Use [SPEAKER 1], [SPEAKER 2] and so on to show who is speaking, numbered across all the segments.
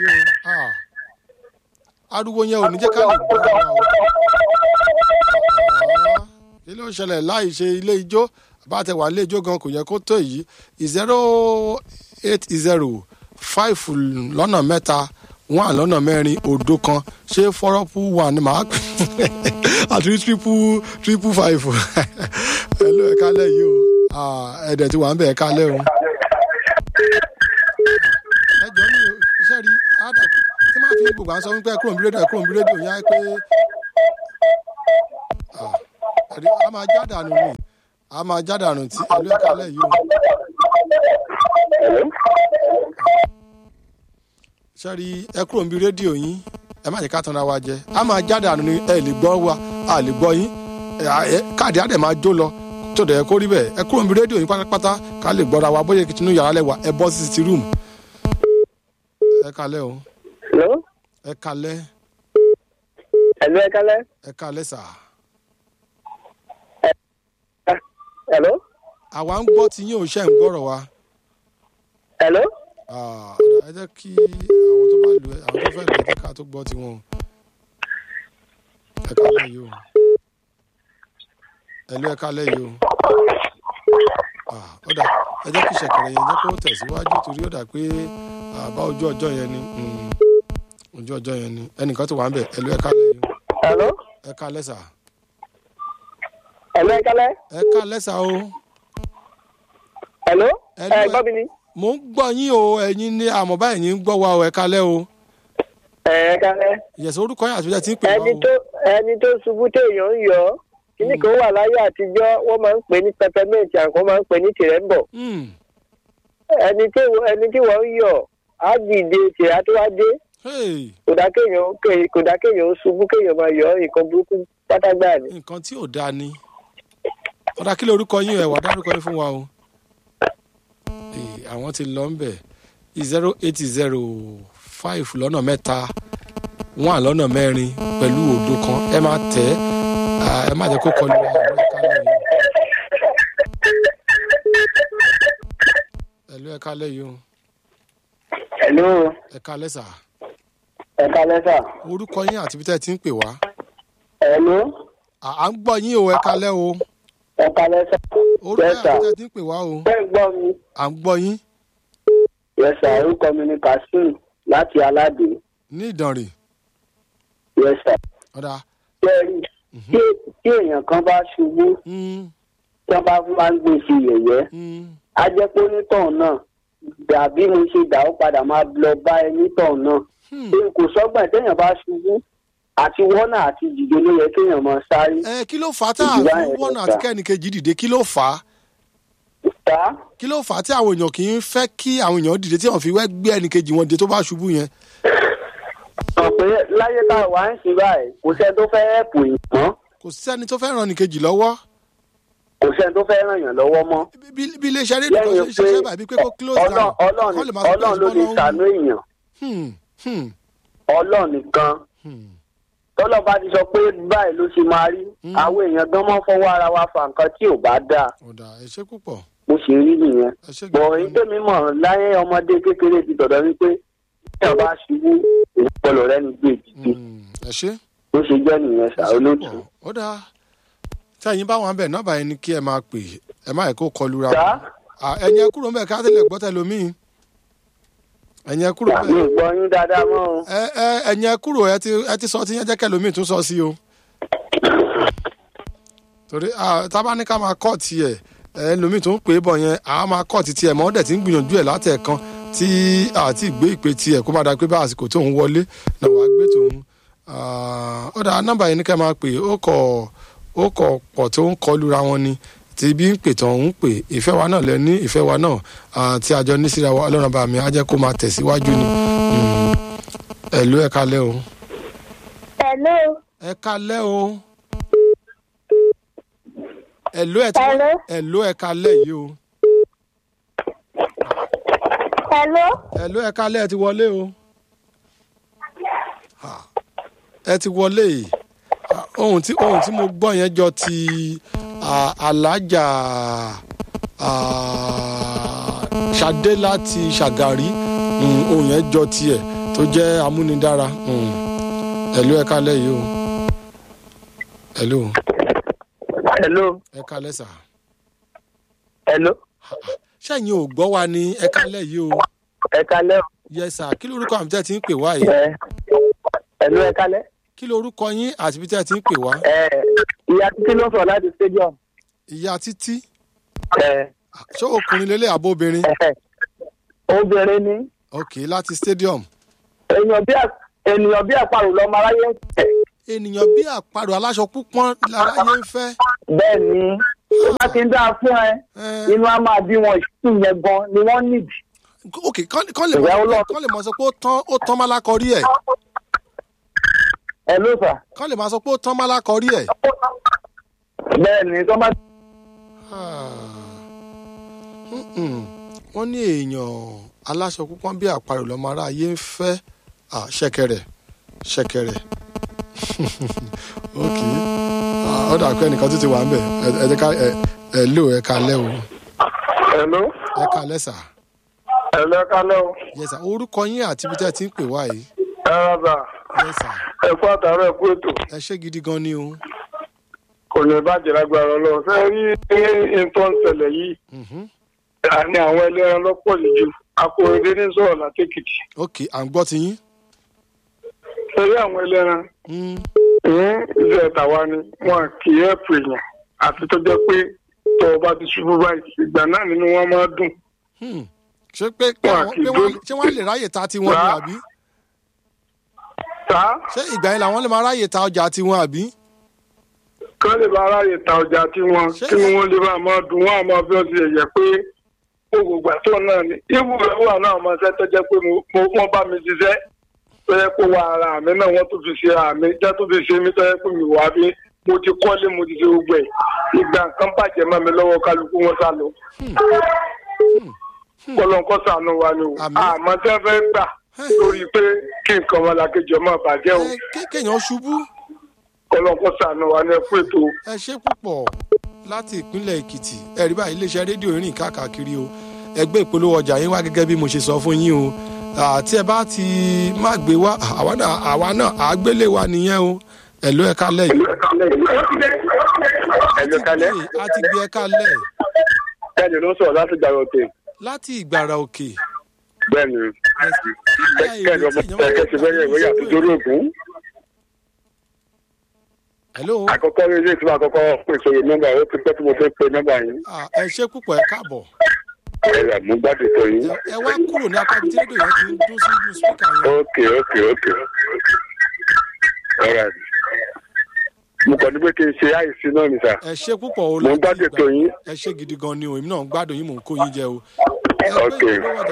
[SPEAKER 1] yìí o. Ariwo yẹn ò ní jẹ́ ká lè gbọ́ ara o. Kí ló ṣẹlẹ̀ láì ṣe ilé ijó? Bá tẹ wà ilé ijó gan kò yẹ kó tó yìí. 080 5 lọ́nà mẹ́ta 1 lọ́nà mẹ́rin òdo kan ṣé fọ́rọ́pù 1 ni màá pè àti triple 5. Hello ẹ kálẹ̀ yìí o. Ẹ̀dẹ̀ tí wà ń bẹ̀ ẹ kálẹ̀ o. Ẹjọ́ mi ò iṣẹ́ rí ádà tí máa fi gbogbo à ń sọ wípé kúrò ní rédíò yá pé a máa jádànù ni a máa jádànù tí ẹ̀lú ẹ kálẹ̀ yìí o. Iṣẹ́ rí ẹ kúrò ní rédíò yín ẹ má jẹ́ ká tanra wa jẹ a máa jádànù ni ẹ lè gbọ́ wa a lè gbọ́ yín káàdì á dẹ̀ máa jó lọ tó dẹ̀ kó rí bẹ́ẹ̀ ẹ kúrò ní rédíò yín pátápátá ká lè gbọ́ra wa bóyá kìtìnú yàrá lẹ́wà ẹ bọ́ sí ti rúùmù. Ẹ kalẹ́ o.
[SPEAKER 2] Hello.
[SPEAKER 1] Ẹ kalẹ́.
[SPEAKER 2] Hello, ẹ kalẹ́.
[SPEAKER 1] Ẹ kalẹ́ sà.
[SPEAKER 2] Hello.
[SPEAKER 1] Àwa ń gbọ́ tí yín ò ṣe ń gbọ́rọ̀ wa.
[SPEAKER 2] Hello.
[SPEAKER 1] Ẹ jẹ́ kí àwọn tó bá lù ẹ́ àwọn tó fẹ́ lù ẹ́ jẹ́ ká tó gbọ́ tiwọn. Ẹ kalẹ́ yìí o. Hello ẹ kalẹ́ yìí o. Ọ̀dà ẹ jẹ́ kí ṣẹ̀kẹ̀rẹ̀ yẹn jẹ́ kó tẹ̀síwájú torí ó dà pé bá ojú ọjọ́ yẹn ni ojú ọjọ́ yẹn ni ẹnìkan tó wà ń bẹ̀ ẹ̀lú ẹ kálẹ̀ yìí.
[SPEAKER 2] Hello.
[SPEAKER 1] Ẹ kálẹ̀ sà.
[SPEAKER 2] Hello, ẹ kalẹ́.
[SPEAKER 1] Ẹ kálẹ̀ sà o.
[SPEAKER 2] Hello. Ẹ gbọ́ mi ni.
[SPEAKER 1] Mo ń gbọ́ yín o ẹ̀yin ní àmọ́ báyìí yín ń gbọ́ wa o ẹ kálẹ̀ o.
[SPEAKER 2] Ẹ kalẹ́.
[SPEAKER 1] Ìyẹ̀sọ̀ orúkọ yẹn àtúnṣe ti ń pè wá o.
[SPEAKER 2] Ẹni tó ṣubú téèyàn ń yọ kíní kan wà láyé àtijọ́ wọ́n máa ń pè ní pẹpẹmẹ́ǹtì àǹkan máa ń pè ní tìrẹ́ńbọ̀. Ẹni tí wọ́n ń yọ á dìde tìrẹ́ tó wá dé. Kò dá kéèyàn ó ṣubú kéèyàn máa yọ nǹkan burúkú pátágbá ni.
[SPEAKER 1] Nǹkan tí ò dáa ni. Ọ̀dà kí ló orúkọ yín ẹ̀ wá dárúkọ yín fún wa o. Àwọn ti lọ ń bẹ̀ 080 5 lọ́nà mẹ́ta 1 lọ́nà mẹ́rin pẹ̀lú òdo kan ẹ máa tẹ̀ ẹ má jẹ́ kó kọlu wa ẹ̀rọ ẹ̀ka lẹ́yìn. Ẹ̀lú ẹ̀ka lẹ́yìn o.
[SPEAKER 2] Hello.
[SPEAKER 1] Ẹ̀ka lẹ́sà.
[SPEAKER 2] Ẹ kalẹ́ sà.
[SPEAKER 1] Orúkọ yín àti bí tẹ́ ti ń pè wá.
[SPEAKER 2] Hello.
[SPEAKER 1] À ń gbọ́ yín o ẹ̀ka lẹ́ o.
[SPEAKER 2] Ẹ kalẹ́ sà.
[SPEAKER 1] Orúkọ yín àti bí tẹ́ ti ń pè wá o.
[SPEAKER 2] Bẹ́ẹ̀ gbọ́ mi.
[SPEAKER 1] À ń gbọ́ yín.
[SPEAKER 2] Yes sir, orúkọ mi ni Kasim láti Aládé.
[SPEAKER 1] Ní Ìdànrè.
[SPEAKER 2] Yes sir.
[SPEAKER 1] Ọ̀dà.
[SPEAKER 2] Bẹ́ẹ̀ni, tí èèyàn kan bá ṣubú, tí wọ́n bá máa ń gbé sí yẹ̀yẹ́, á jẹ́ pé onítọ̀hún náà dàbí mo ṣe dà ó padà máa lọ bá onítọ̀hún náà. Kò sọ́gbà téèyàn bá ṣubú àti wọ́nà àti dìde ló yẹ kéèyàn máa sáré.
[SPEAKER 1] Kí ló fà á tá àwọn wọ́nà àti kẹ́nìkejì dìde kí ló fà á? Kí ló fà á tí àwọn èèyàn kì í fẹ́ kí àwọn èèyàn dìde tí wọ́n fi wẹ́ gbé ẹnìkejì wọn dé tó bá ṣubú yẹn?
[SPEAKER 2] Pé láyé tá a wà ń ṣe báyìí kò sẹ́ni tó fẹ́ ẹ̀pù yìí mọ́.
[SPEAKER 1] Kò sẹ́ni tó fẹ́ ràn ẹnìkejì lọ́wọ́.
[SPEAKER 2] Kò sẹ́ni tó fẹ́ ràn yàn lọ́wọ́ mọ́.
[SPEAKER 1] Bí iléeṣẹ́ rédíò kan ṣe ń ṣiṣẹ́ báyìí pé kó close down.
[SPEAKER 2] Ọlọ́run ló lè ṣàánú èèyàn. Ọlọ́run nìkan. Tọ́lọ́ bá ti sọ pé báyìí ló ṣe máa rí. Àwọn èèyàn gan mọ́ fọwọ́ ara wa fa nǹkan tí ò bá dáa.
[SPEAKER 1] Ọ̀dà ẹ ṣé púpọ̀.
[SPEAKER 2] Mo ṣe rí nìyẹn. Bọ̀ èyí tèmi mọ̀ láyé ọmọdé kékeré ti tọ̀dọ̀ wípé tí wọ́n bá ṣubú ìpọlọ rẹ ní gbé ìdíje.
[SPEAKER 1] Ẹ ṣé.
[SPEAKER 2] Bó ṣe jẹ́ nìyẹn ṣá olóòtú.
[SPEAKER 1] Ó dáa tí ẹ̀yin bá wọn bẹ̀ nọ́ọ̀bà yẹn ni kí ẹ máa pè ẹ má yẹ kó kọlu ra
[SPEAKER 2] wọn.
[SPEAKER 1] ẹ̀yin ẹ kúrò ń bẹ̀ ká tẹ̀lé gbọ́ tẹ̀lómìn. ẹ̀yin ẹ kúrò ń bẹ̀.
[SPEAKER 2] mi gbọ́ yín dáadáa mọ́ o.
[SPEAKER 1] ẹ̀yin ẹ kúrò ẹ ti sọ tí yẹn jẹ́ kẹlòmíì tún sọ sí o. torí tábà ní ká máa kọ́ tiẹ̀ ẹlòmíì tó ń pè é bọ̀ yẹn àá máa kọ́ ti tiẹ̀ mọ́ ọ́n dẹ̀ ti ń gbìyànjú ẹ̀ látẹ̀ẹ̀kan tí àti ìgbé ìpè tiẹ̀ kó má da pé bá àsìkò tóun wọlé náà wàá gbé tòun. Ó dáa nọ́mbà yẹn ní ká máa pè ó kọ̀ pọ̀ tó ń kọlura wọn ni tí bí ń pè tán ń pè ìfẹ́ wa náà lẹ ní ìfẹ́ wa náà tí a jọ ní síra wa ọlọ́run bá mi á jẹ́ kó máa tẹ̀síwájú ni. Ẹ̀lú ẹ kálẹ́ o.
[SPEAKER 3] Hello.
[SPEAKER 1] Ẹ kálẹ́ o. Ẹ̀lú ẹ kálẹ́ yìí o. Ẹ̀lú ẹ kálẹ́ ẹ ti wọlé o. Ẹ ti wọlé yìí. Ohun tí mo gbọ́ yẹn jọ ti alájà Ṣadé láti Ṣàgárí ohun yẹn jọ tiẹ̀ tó jẹ́ amúnidára. Hello, ẹ kálẹ̀ yìí o. Hello.
[SPEAKER 2] hello.
[SPEAKER 1] Ẹ kálẹ̀ sà.
[SPEAKER 2] hello.
[SPEAKER 1] Ṣẹ́yìn ò gbọ́ wa ní ẹ kálẹ̀ yìí o.
[SPEAKER 2] ẹ kálẹ̀ o.
[SPEAKER 1] Yes sir, kí lorúkọ àmì tẹ́ ti ń pè wá yìí?
[SPEAKER 2] hello, ẹ kálẹ̀.
[SPEAKER 1] Kí lorúkọ yín àti bí tẹ́ ti ń pè wá?
[SPEAKER 2] ìyá títí ló sọ láti stadium.
[SPEAKER 1] Ìyá títí? Ṣé ọkùnrin lélẹ̀ àbó obìnrin?
[SPEAKER 2] obìnrin ni.
[SPEAKER 1] Ok, láti stadium.
[SPEAKER 2] ènìyàn bí àparò lọmọ aráyé ń fẹ́.
[SPEAKER 1] Ènìyàn bí àparò aláṣọ púpọ̀ láráyé ń fẹ́.
[SPEAKER 2] bẹ́ẹ̀ ni tó bá ti ń dáa fún ẹ inú á máa bí wọn ìṣú yẹn gan ni wọ́n nídìí.
[SPEAKER 1] Ok, kán lè mọ̀ sọ pé ó tán málákọrí ẹ̀.
[SPEAKER 2] ẹ ló fà.
[SPEAKER 1] Kán lè máa sọ pé ó tán málákọrí ẹ̀.
[SPEAKER 2] bẹ́ẹ̀ ni tó bá.
[SPEAKER 1] Wọ́n ní èèyàn aláṣọ púpọ̀ bí àparò lọ́mọ aráyé ń fẹ́. Ṣẹ̀kẹ̀rẹ̀. Ok, ọ̀dà akọ ẹnìkan tó ti wà ń bẹ̀ ẹ jẹ́ ká ẹ lò ẹ kalẹ́ o.
[SPEAKER 2] hello.
[SPEAKER 1] Ẹ kalẹ́ sà.
[SPEAKER 2] hello, ẹ kálẹ̀ o.
[SPEAKER 1] Yes sà, orúkọ yín àti ibi tẹ́ ẹ ti ń pè wá yìí.
[SPEAKER 2] ẹ rárá.
[SPEAKER 1] Yes sà.
[SPEAKER 2] ẹ kú àtàrà ẹ kú ètò.
[SPEAKER 1] Ẹ ṣé gidi gan ni o.
[SPEAKER 2] kò ní bàjẹ́ lágbára lọ fẹ́ rí nǹkan ṣẹlẹ̀ yìí. àní àwọn ẹlẹ́ran lọ́pọ̀ jù akóredé ní sọ̀rọ̀ látẹ̀kìtì.
[SPEAKER 1] Ok, à ń gbọ́ ti yín.
[SPEAKER 2] eré àwọn ẹlẹ́ran ilé tàwa ni wọn kì í ẹ̀pù èèyàn àti tó jẹ́ pé tó o bá ti ṣubú báyìí ìgbà náà nínú wọn máa dùn.
[SPEAKER 1] Ṣé pé ṣé wọ́n lè ráyè ta tiwọn ni àbí? Ṣé ìgbà yẹn làwọn lè máa ráyè ta ọjà tiwọn àbí?
[SPEAKER 2] kán lè bá ráyè ta ọjà tiwọn kí wọ́n lè máa dùn wọ́n àmọ́ bí wọ́n ti yẹ̀ pé gbogbo àtọ náà ni ibùdó wà náà máa ṣe tó jẹ́ pé wọ́n bá mi ṣiṣẹ́ tó yẹ pé wà ara mi náà wọ́n tó fi ṣe àmì jẹ́ tó fi ṣe mí tó yẹ pé mi wà bí mo ti kọ́lé mo ti ṣe gbogbo ẹ̀ ìgbà nǹkan bàjẹ́ mọ́ mi lọ́wọ́ kálukú wọn sá lọ. kọlọ́nkọ́ sànù wa ni o àmọ́ tẹ́ fẹ́ gbà lórí pé kí nǹkan wọn làkejì ọmọ bàjẹ́ o.
[SPEAKER 1] kéèyàn ṣubú.
[SPEAKER 2] kọlọ́nkọ́ sànù wa ni ẹ fún ètò.
[SPEAKER 1] ẹ ṣé púpọ̀ láti ìpínlẹ̀ Èkìtì ẹ̀rí báyìí iléeṣẹ́ rédíò rìn káàkiri o ẹgbẹ́ ìpolówó ọjà yín wá gẹ́gẹ́ bí mo ṣe sọ fún yín o tí ẹ bá ti má gbé wá àwa náà àgbélé wa nìyẹn o ẹ̀lú ẹ̀ka lẹ́yìn. a ti gbé ẹ̀ka lẹ̀.
[SPEAKER 2] bẹ́ẹ̀ni ló ń sọ̀rọ̀ láti Ìgbàrà Òkè.
[SPEAKER 1] láti Ìgbàrà Òkè.
[SPEAKER 2] bẹ́ẹ̀ni kẹ́kẹ́ ọmọ ẹ̀kẹ́sì bẹ́ẹ̀ ìwé yàtọ̀ lórí ògùn.
[SPEAKER 1] hello.
[SPEAKER 2] àkọ́kọ́ ní ilé ìtura àkọ́kọ́ pèsè nọ́mbà ó ti pẹ́ tí mo fẹ́ pe nọ́mbà yín.
[SPEAKER 1] ẹ ṣé púpọ̀ ẹ káàbọ̀.
[SPEAKER 2] ẹ̀rọ mú gbádùn tó yín.
[SPEAKER 1] ẹ wá kúrò ní apá tí rédíò yẹn ti ń dún sí inú spíkà yẹn.
[SPEAKER 2] ok. alright. mo kàn ní pé kí n ṣe àìsí náà ní sà.
[SPEAKER 1] ẹ ṣé púpọ̀ o.
[SPEAKER 2] mo ń gbádùn tó yín.
[SPEAKER 1] ẹ ṣé gidi gan ni o èmi náà ń gbádùn yín mò ń kó yín jẹ o.
[SPEAKER 2] ok.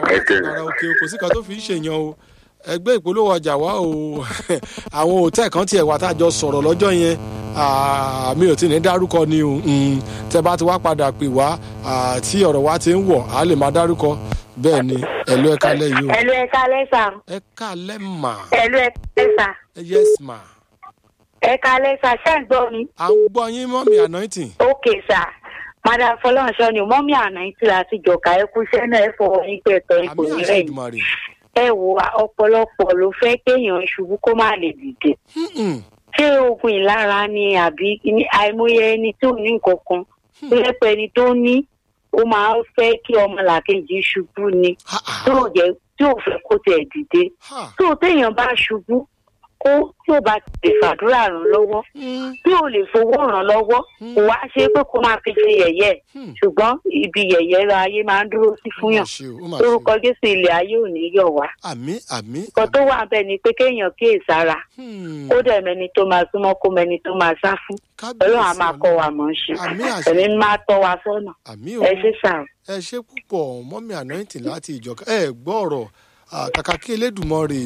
[SPEAKER 1] kò sí kan tó fi ń ṣèyàn o ẹgbẹ́ ìpolówó ọjà wa o àwọn òtẹ́ẹ̀ kan tiẹ̀ wà tá a jọ sọ̀rọ̀ lọ́jọ́ yẹn mi ò tí ní dárúkọ ni o tẹ́ bá ti wá padà pè wá tí ọ̀rọ̀ wa ti ń wọ̀ á lè máa dárúkọ bẹ́ẹ̀ ni ẹ̀lú ẹ̀ka lẹ́ yìí o.
[SPEAKER 3] ẹ̀lú ẹ̀ka lẹ́ sà.
[SPEAKER 1] ẹ̀ka lẹ́ mà.
[SPEAKER 3] ẹ̀lú ẹ̀ka lẹ́ sà.
[SPEAKER 1] yes ma.
[SPEAKER 3] ẹ̀ka lẹ́ sà ṣé ń gbọ́ mi.
[SPEAKER 1] à ń gbọ́ yín mọ́mí anointing.
[SPEAKER 3] ok sà madam fọlọ́nṣọ́ ni mọ́mí anointing láti jọ̀ka ẹ̀kú iṣẹ́ náà ẹ̀ fọwọ́ yín pẹ̀tọ́ ipò nírẹ̀ ẹ wo ọ̀pọ̀lọpọ̀ ló fẹ́ kéèyàn ṣubú kó má lè dìde. ṣé oògùn ìlara ni àbí àìmọye ẹni tó ní nǹkan kan tó yẹ pé ẹni tó ní ó máa ń fẹ́ kí ọmọlàkejì ṣubú ni tí ò fẹ́ kó tiẹ̀ dìde. tó téèyàn bá ṣubú kó tí ò bá lè fàdúrà ràn lọ́wọ́ tí ò lè fowó ràn lọ́wọ́ kò wá ṣe pé kó máa fi ṣe yẹ̀yẹ́ ṣùgbọ́n ibi yẹ̀yẹ́ ra ayé máa ń dúró sí fún yàn lórúkọ Jésù ilé ayé ò ní yọ̀ wá.
[SPEAKER 1] àmín.
[SPEAKER 3] nǹkan tó wà bẹ́ẹ̀ ni pé kéèyàn kíyèsára kó dẹ̀ mẹni tó máa súnmọ́ kó mẹni tó máa sá fún Ọlọ́run á máa kọ́ wa mọ̀ ṣe ẹ̀mí máa tọ́ wa sọ́nà ẹ ṣé sà.
[SPEAKER 1] ẹ ṣé púpọ̀ mọ́mí anointing láti ìjọka ẹ gbọ́ ọ̀rọ̀ kàkà kí Elédùmarè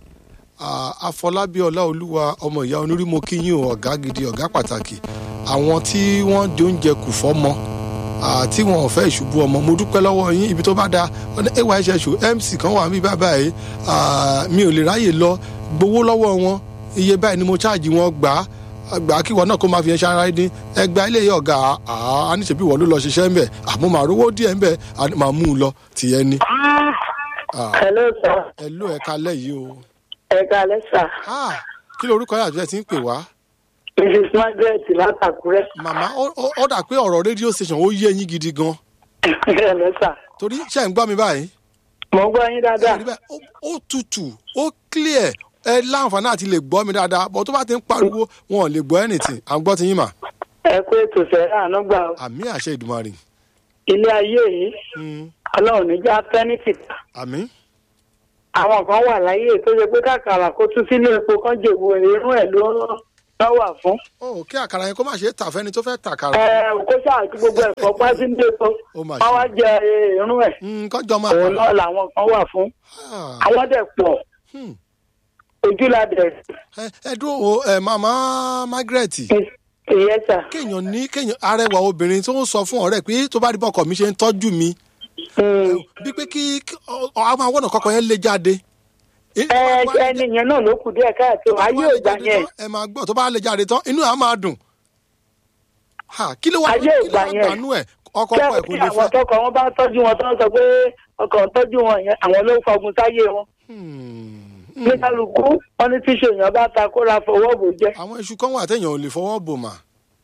[SPEAKER 1] Afọlábí Ọláolúwa ọmọ ìyá Onírìmọ kíyìn ọ̀gá gidi ọ̀gá pàtàkì àwọn tí wọ́n jẹ oúnjẹ kù fọ́mọ tí wọn ò fẹ́ ìṣubú ọmọ mo dúpẹ́ lọ́wọ́ yín ibi tó bá da ayṣẹ́ṣù MC kan wà mí báyìí mi ò lè ráyè lọ gbowó lọ́wọ́ wọn iye báyìí ni mo ṣáàjì wọn gbà kí wọn náà kó máa fi ẹ ṣara ẹni ẹgbàá ilé ọ̀gá aníṣẹ́bí wọ́n ló lọ ṣiṣẹ́ ń bẹ̀ àmọ́ màá rówó díẹ̀ ń bẹ̀ màá mú un lọ tìyẹn ni.
[SPEAKER 2] hello sir.
[SPEAKER 1] hello ẹ̀ka lẹ́yìí o.
[SPEAKER 3] Ẹ káalẹ́ sà.
[SPEAKER 1] Kí lorúkọ yàtọ̀ ẹ ti ń pè wá?
[SPEAKER 3] Mrs. Margaret látàkúrẹ́.
[SPEAKER 1] Màmá ó dà pé ọ̀rọ̀ rédíò station ó yé yín gidi gan.
[SPEAKER 3] Ẹ lọ sà.
[SPEAKER 1] Torí ṣé ń gbọ́ mi báyìí?
[SPEAKER 3] Mo gbọ́ yín dáadáa.
[SPEAKER 1] Ó tutù, ó clear, ẹ láǹfààní àti lè gbọ́ mi dáadáa, bọ́ tó bá ti ń pariwo wọn ò lè gbọ́ anything. À ń gbọ́ ti yín mà.
[SPEAKER 3] Ẹ kú ètò fẹ́ àánú gbà ó.
[SPEAKER 1] Àmì àṣẹ Ìdùmarè.
[SPEAKER 3] Ilé ayé yìí, Ọlọ́run níjà fẹ́nìtì.
[SPEAKER 1] Àmín.
[SPEAKER 3] Àwọn kan wà láyé tó ṣe pé kàkàrà kó tún sínú epo kan jèbù irun ẹ̀ ló wà fún.
[SPEAKER 1] Kí àkàrà yẹn kó má ṣe é tà fẹ́ni tó fẹ́ tà kàrà.
[SPEAKER 3] Kó ṣáà kí gbogbo ẹ̀fọ́ pa sínú epo. Wọ́n wá jẹ irun ẹ̀.
[SPEAKER 1] Kọ́jọ́ máa
[SPEAKER 3] òun náà làwọn kan wà fún. Àwọn dẹ̀ pọ̀. Ojú la dẹ̀.
[SPEAKER 1] Ẹ dúró màmá Margaret.
[SPEAKER 3] Yes sir.
[SPEAKER 1] Kéèyàn arẹwà obìnrin tó ń sọ fún ọ̀rẹ́ pé tó bá rí bọ́kọ mi ṣe ń tọ́jú mi. Bí pé kí àwọn àwọn ọ̀nà yẹn lé jáde.
[SPEAKER 3] Ẹni yẹn náà ló kù díẹ̀ káàtó ayé ògbà yẹn.
[SPEAKER 1] Ẹ máa gbọ́ tó bá lè jáde tán inú ẹ̀ á máa dùn. Kí ló wà nínú ẹ̀ ọkọ ẹ̀ kò lè fẹ́.
[SPEAKER 3] Àwọn tọkọ wọn bá tọ́jú wọn tó ń sọ pé ọkọ ń tọ́jú wọn yẹn àwọn ló fọgun sáyé wọn. Ní kálukú wọn ní tíṣe èèyàn bá ta kóra fọwọ́ bò jẹ.
[SPEAKER 1] Àwọn iṣu kan wà téèyàn ò lè fọwọ́ bò mà.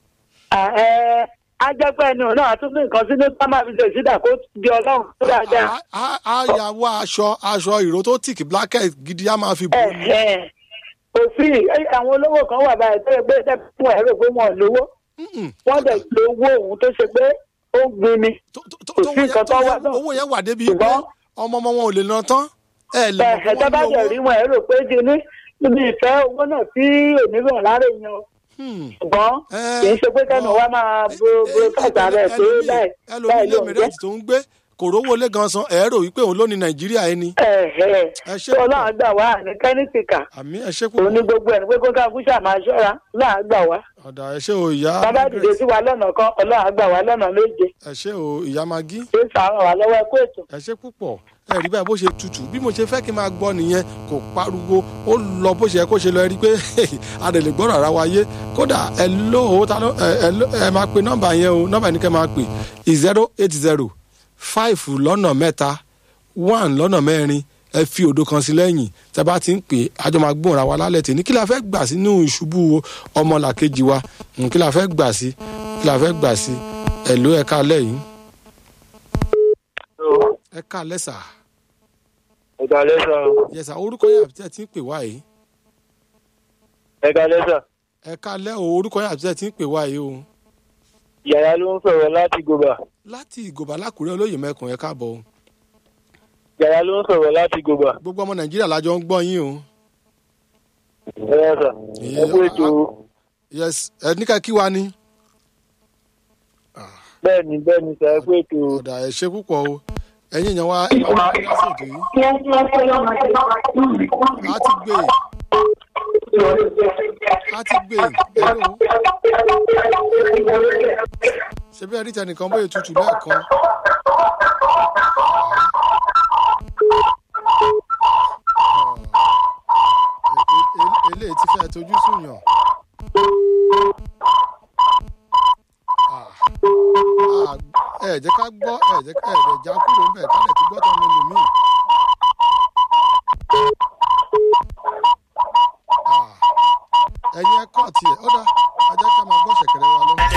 [SPEAKER 3] Ajẹ́pẹ́ ni òun náà tún ní nǹkan sínú támà fi ṣe sídà kó di Ọlọ́run tó dáadáa.
[SPEAKER 1] A yà wá aṣọ ìró tó tìkì blanket gidi á máa fi bò ní.
[SPEAKER 3] Òfin àwọn olówó kan wà báyìí tó yẹ pé fún ẹ̀rọ pé wọ́n lówó. Wọ́n dẹ̀ lówó òun tó ṣe pé ó ń gbin ni. Òfin nǹkan tó wà náà.
[SPEAKER 1] Owó yẹn wà débi pé ọmọ wọn ò lè ná tán.
[SPEAKER 3] Ẹ̀ẹ́dẹ́ bá jẹ̀ rí wọn ẹ̀rọ pé di níbi ìfẹ́ owó náà tí òmíràn lára èèyàn. Ṣùgbọ́n kì í ṣe pé kẹ́nu wa máa bo kàtà rẹ̀ pé láì ló ń jẹ́.
[SPEAKER 1] tó ń gbé kò rówó lé gan san ẹ̀rọ wípé òun ló ní Nàìjíríà ẹni.
[SPEAKER 3] Ọlọ́run gbà wá ní kẹ́nìtìkà.
[SPEAKER 1] Àmì ẹ ṣé púpọ̀.
[SPEAKER 3] Òun ní gbogbo ẹ̀ ní pé kó ká kúṣà máa ṣọ́ra Ọlọ́run gbà wá.
[SPEAKER 1] Ọ̀dà ẹ ṣé o ìyá.
[SPEAKER 3] Bàbá dìde sí wa lọ́nà kan Ọlọ́run gbà wá lọ́nà méje.
[SPEAKER 1] Ẹ ṣé o ìyá Magí.
[SPEAKER 3] Ṣé sàárọ̀ wà lọ́wọ́ ẹ̀kọ́ ètò.
[SPEAKER 1] Ẹ ṣé púpọ̀. Ẹ rí báyìí bó ṣe tutù bí mo ṣe fẹ́ kí n máa gbọ́ nìyẹn kò pariwo ó lọ bó ṣe yẹ kó ṣe lọ ẹ rí pé a lè gbọ́dọ̀ ara wa yé kódà ẹ máa pe nọ́mbà yẹn o nọ́mbà yẹn ni kẹ́ máa pè 080 5 lọ́nà mẹ́ta 1 lọ́nà mẹ́rin ẹ fi òdo kan sí lẹ́yìn tẹ́ bá ti ń pè àjọ máa gbóhùn ra wa lálẹ́ tèmi kí la fẹ́ gbà sí nínú ìṣubú ọmọlàkejì wa kí la fẹ́ gbà sí ẹ̀ ló ẹ káalẹ́ yìí. Ẹ káalẹ́ sà.
[SPEAKER 2] Ẹ káalẹ́ sà.
[SPEAKER 1] Yes sà, orúkọ yẹn àbí tẹ́ ti ń pè wá yìí.
[SPEAKER 2] Ẹ káalẹ́ sà.
[SPEAKER 1] Ẹ káalẹ́ o, orúkọ yẹn àbí tẹ́ ti ń pè wá yìí o.
[SPEAKER 2] Yàyà ló ń sọ̀rọ̀ láti Ìgòbà.
[SPEAKER 1] Láti Ìgòbà lákùrẹ́ olóyè mẹ́kùn ẹ káàbọ̀ o.
[SPEAKER 2] Yàyà ló ń sọ̀rọ̀ láti Ìgòbà.
[SPEAKER 1] Gbogbo ọmọ Nàìjíríà lájọ ń gbọ́ yín o.
[SPEAKER 2] Ẹ sà. Ẹ kú ètò.
[SPEAKER 1] Yes, ẹ ní ká kí wa ni.
[SPEAKER 2] Bẹ́ẹ̀ni sà ẹ kú ètò.
[SPEAKER 1] Ọ̀dà ẹ ṣé púpọ̀ o. Ẹ̀yin èèyàn wa ẹ máa ń kí lásìkò yìí. A ti gbé ẹ̀rọ. Ṣé bí ẹ̀rí tẹnìkan bóyá tutù lẹ́ẹ̀kan? Eléyìí ti fẹ́ tojú sùn yàn. Ẹ jẹ́ ká gbọ́ ẹ jẹ́ ká ẹ̀rẹ̀ já kúrò ń bẹ̀ ká dẹ̀ ti gbọ́ tán nínú mi. Ẹ̀yin ẹ kọ́ tiẹ̀ ó dá ẹ jẹ́ ká máa gbọ́.